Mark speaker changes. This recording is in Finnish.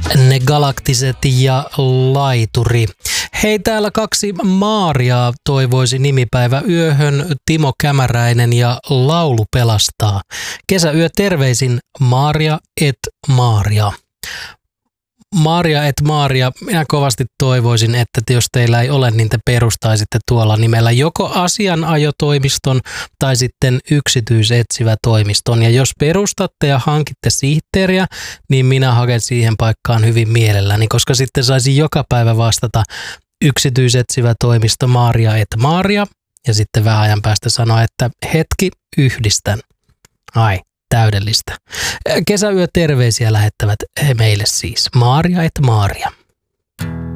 Speaker 1: Ne galaktiset ja laituri. Hei, täällä 2 Maariaa toivoisi nimipäivä yöhön, Timo Kämäräinen ja Laulu pelastaa. Kesäyö terveisin Maaria et Maaria. Maaria et Maaria, minä kovasti toivoisin, että jos teillä ei ole, niin te perustaisitte tuolla nimellä joko asianajotoimiston tai sitten yksityisetsivä toimiston. Ja jos perustatte ja hankitte sihteeriä, niin minä haken siihen paikkaan hyvin mielelläni, koska sitten saisi joka päivä vastata yksityisetsivä toimisto Maaria et Maaria ja sitten vähän ajan päästä sanoa, että hetki, yhdistän. Ai. Täydellistä. Kesäyö terveisiä lähettävät meille siis Maaria et Maaria.